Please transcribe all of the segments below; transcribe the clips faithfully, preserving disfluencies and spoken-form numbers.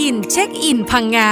อินเช็คอินพังงา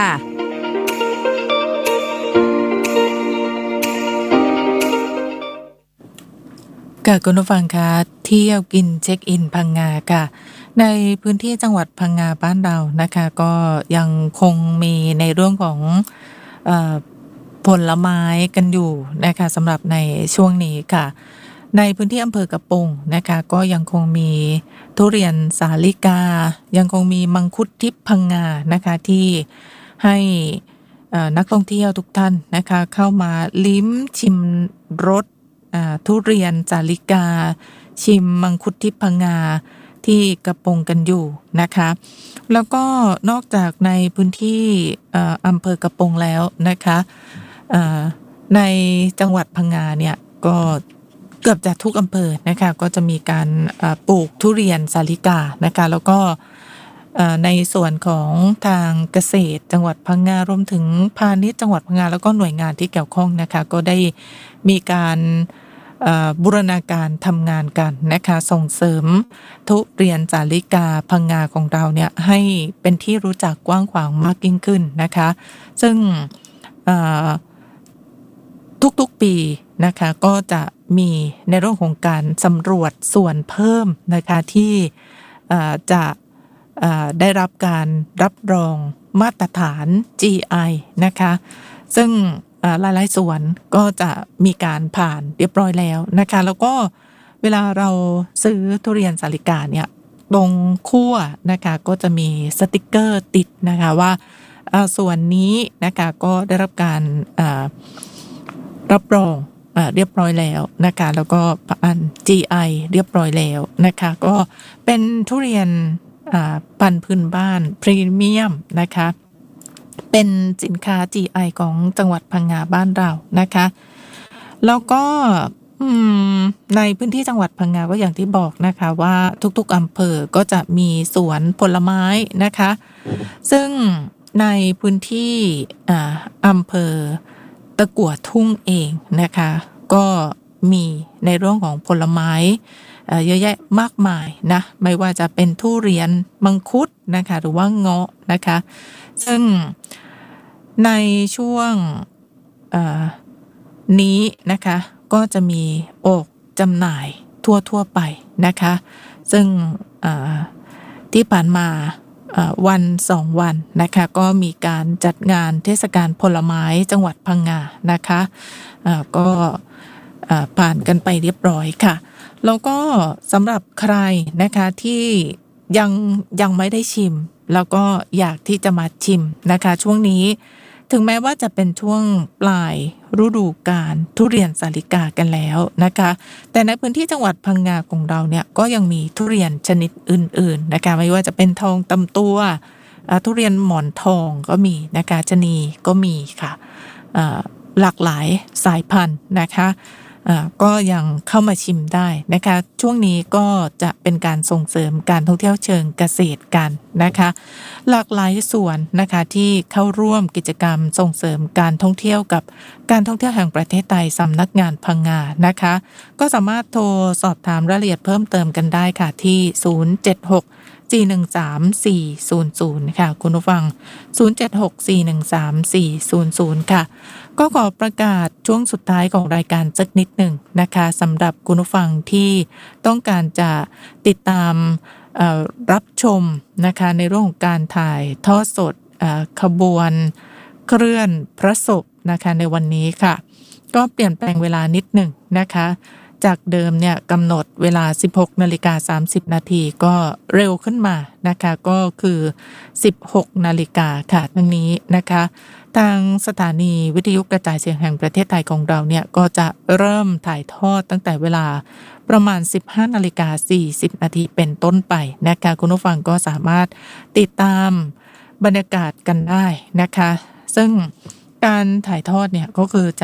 ค่ะคุณผู้ฟังคะเที่ยวกินเช็คอินพังงาค่ะในพื้นที่จังหวัดพังงาบ้านเรานะคะก็ยังคงมีในเรื่องของเอ่อผลไม้กันอยู่นะคะสำหรับในช่วงนี้ค่ะในพื้นที่อำเภอกระปงนะคะก็ยังคงมีทุเรียนสาลิกายังคงมีมังคุดทิพย์พังงานะคะที่ให้นักท่องเที่ยวทุกท่านนะคะเข้ามาลิ้มชิมรสทุเรียนสาลิกาชิมมังคุดทิพย์พังงาที่กระปงกันอยู่นะคะแล้วก็นอกจากในพื้นที่อำเภอกระปงแล้วนะคะในจังหวัดพังงาเนี่ยก็เกือบจะทุกอำเภอนะคะก็จะมีการปลูกทุเรียนสาลิกานะคะแล้วก็ในส่วนของทางเกษตรจังหวัดพังงารวมถึงพาณิชย์จังหวัดพังงาแล้วก็หน่วยงานที่เกี่ยวข้องนะคะก็ได้มีการบูรณาการทำงานกันนะคะส่งเสริมทุเรียนสาลิกาพังงาของเราเนี่ยให้เป็นที่รู้จักกว้างขวางมากยิ่งขึ้นนะคะซึ่งทุกๆปีนะคะก็จะมีในเรื่องของการสำรวจส่วนเพิ่มนะคะที่จะได้รับการรับรองมาตรฐาน จี ไอ นะคะซึ่งหลายๆส่วนก็จะมีการผ่านเรียบร้อยแล้วนะคะแล้วก็เวลาเราซื้อทุเรียนสาลิกาเนี่ยตรงคั่วนะคะก็จะมีสติกเกอร์ติดนะคะว่าส่วนนี้นะคะก็ได้รับการรับรองเรียบร้อยแล้วนะคะแล้วก็ผ่าน จี ไอ เรียบร้อยแล้วนะคะก็เป็นทุเรียนพันธุ์พื้นบ้านพรีเมียมนะคะเป็นสินค้า จี ไอ ของจังหวัดพังงาบ้านเรานะคะแล้วก็ในพื้นที่จังหวัดพังงาก็อย่างที่บอกนะคะว่าทุกๆอำเภอก็จะมีสวนผลไม้นะคะซึ่งในพื้นที่อำเภอตะกั่วทุ่งเองนะคะก็มีในเรื่องของผลไม้เยอะแยะมากมายนะไม่ว่าจะเป็นทุเรียนมังคุดนะคะหรือว่าเงาะนะคะซึ่งในช่วงนี้นะคะก็จะมีออกจำหน่ายทั่วๆไปนะคะซึ่งที่ผ่านมาวันสองวันนะคะก็มีการจัดงานเทศกาลผลไม้จังหวัดพังงานะคะก็ผ่านกันไปเรียบร้อยค่ะแล้วก็สำหรับใครนะคะที่ยังยังไม่ได้ชิมแล้วก็อยากที่จะมาชิมนะคะช่วงนี้ถึงแม้ว่าจะเป็นช่วงปลายฤดูกาลทุเรียนสาลิกากันแล้วนะคะแต่ในพื้นที่จังหวัดพังงาของเราเนี่ยก็ยังมีทุเรียนชนิดอื่นๆนะคะไม่ว่าจะเป็นทองตำตัวทุเรียนหมอนทองก็มีนะคะชะนีก็มีค่ะหลากหลายสายพันธุ์นะคะก็ยังเข้ามาชิมได้นะคะช่วงนี้ก็จะเป็นการส่งเสริมการท่องเที่ยวเชิงเกษตรกันนะคะหลากหลายส่วนนะคะที่เข้าร่วมกิจกรรมส่งเสริมการท่องเที่ยวกับการท่องเที่ยวแห่งประเทศไทยสำนักงานพังงานะคะก็สามารถโทรสอบถามรายละเอียดเพิ่มเติมกันได้ค่ะที่ศูนย์ เจ็ด หก สี่ หนึ่ง สาม สี่ ศูนย์ ศูนย์ค่ะคุณผู้ฟังศูนย์ เจ็ด หก สี่ หนึ่ง สาม สี่ ศูนย์ ศูนย์ค่ะก็ขอประกาศช่วงสุดท้ายของรายการสักนิดหนึ่งนะคะสำหรับคุณผู้ฟังที่ต้องการจะติดตามรับชมนะคะในเรื่องของการถ่ายทอดสดขบวนเคลื่อนพระศพนะคะในวันนี้ค่ะก็เปลี่ยนแปลงเวลานิดหนึ่งนะคะจากเดิมเนี่ยกำหนดเวลา สิบหกนาฬิกาสามสิบนาทีก็เร็วขึ้นมานะคะก็คือ สิบหกนาฬิกาค่ะทั้งนี้นะคะทางสถานีวิทยุกระจายเสียงแห่งประเทศไทยของเราเนี่ยก็จะเริ่มถ่ายทอดตั้งแต่เวลาประมาณ สิบห้านาฬิกาสี่สิบนาทีเป็นต้นไปนะคะคุณผู้ฟังก็สามารถติดตามบรรยากาศกันได้นะคะซึ่งการถ่ายทอดเนี่ยก็คือจะ